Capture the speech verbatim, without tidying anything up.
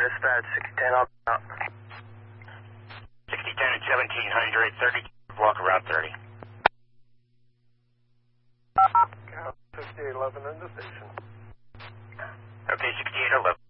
dispatch, sixty ten up. up. sixty ten at seventeen hundred, thirty, block around thirty. fifty-eight eleven in the station. Okay, sixty-eight eleven.